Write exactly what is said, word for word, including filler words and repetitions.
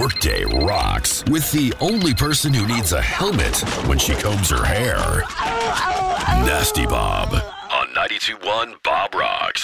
Workday rocks with the only person who needs a helmet when she combs her hair. Nasty Bob on ninety-two point one Bob Rocks.